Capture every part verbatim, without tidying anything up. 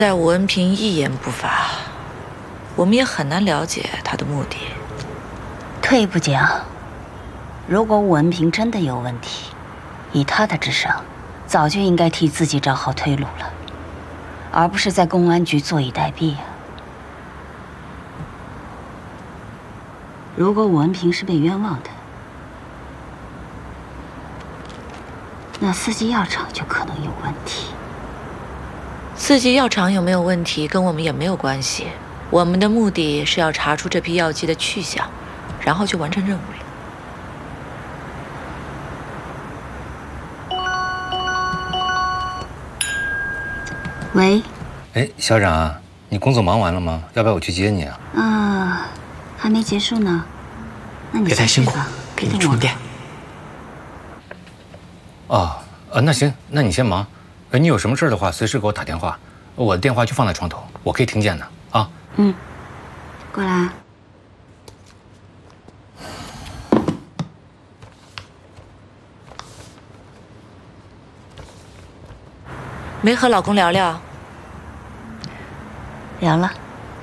在武文平一言不发，我们也很难了解他的目的。 退一步讲，如果武文平真的有问题，以他的智商，早就应该替自己找好退路了，而不是在公安局坐以待毙啊。如果武文平是被冤枉的，那四季药厂就可能有问题。 四季药厂有没有问题，跟我们也没有关系。我们的目的是要查出这批药剂的去向，然后就完成任务了。 喂。 哎，校长啊，你工作忙完了吗？要不要我去接你啊？ 啊，还没结束呢。那你别太辛苦，给你充电。 哦，呃，那行，那你先忙。呃，你有什么事的话，随时给我打电话，我的电话就放在床头，我可以听见的啊。 嗯，过来。 没和老公聊聊？ 聊了。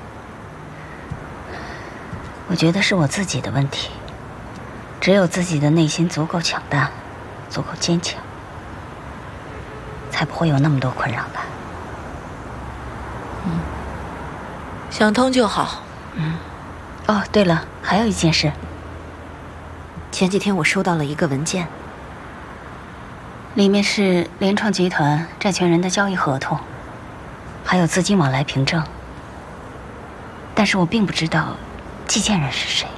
我觉得是我自己的问题，只有自己的内心足够强大，足够坚强，才不会有那么多困扰吧。 嗯，想通就好。 嗯。哦，对了，还有一件事。 前几天我收到了一个文件， 里面是联创集团债权人的交易合同，还有资金往来凭证，但是我并不知道寄件人是谁。